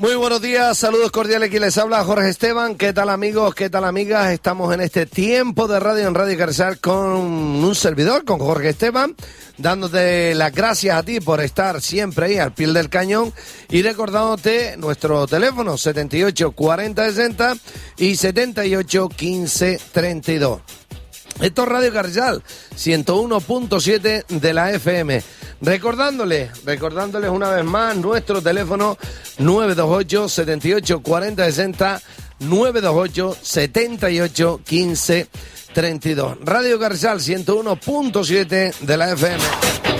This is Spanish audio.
Muy buenos días, saludos cordiales, quien les habla Jorge Esteban. ¿Qué tal amigos, qué tal amigas? Estamos en este tiempo de radio en Radio Carrizal con un servidor, con Jorge Esteban, dándote las gracias a ti por estar siempre ahí al pie del cañón y recordándote nuestro teléfono 78 40 60 y 78 15 32. Esto es Radio Carrizal, 101.7 de la FM. Recordándoles una vez más nuestro teléfono 928 78 40 60, 928 78 15 32. Radio Carrizal, 101.7 de la FM.